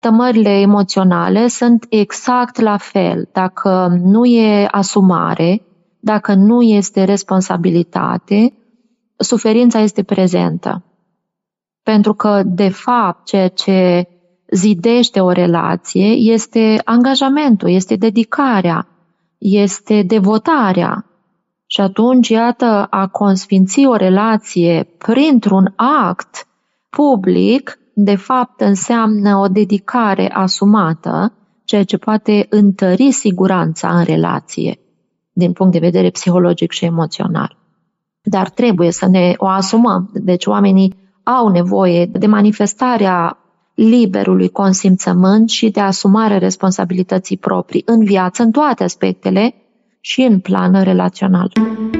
Tămările emoționale sunt exact la fel. Dacă nu e asumare, dacă nu este responsabilitate, suferința este prezentă. Pentru că, de fapt, ceea ce zidește o relație este angajamentul, este dedicarea, este devotarea. Și atunci, iată, a consfinți o relație printr-un act public, de fapt înseamnă o dedicare asumată, ceea ce poate întări siguranța în relație, din punct de vedere psihologic și emoțional. Dar trebuie să ne o asumăm. Deci oamenii au nevoie de manifestarea liberului consimțământ și de asumarea responsabilității proprii în viață, în toate aspectele și în plan relațional.